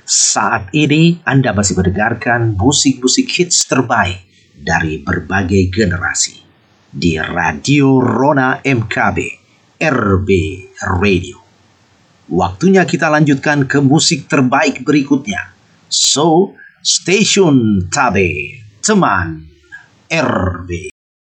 Saat ini Anda masih mendengarkan musik-musik hits terbaik dari berbagai generasi di Radio Rona MKB RB Radio. Waktunya kita lanjutkan ke musik terbaik berikutnya. So, Stasiun Tabe, teman RB.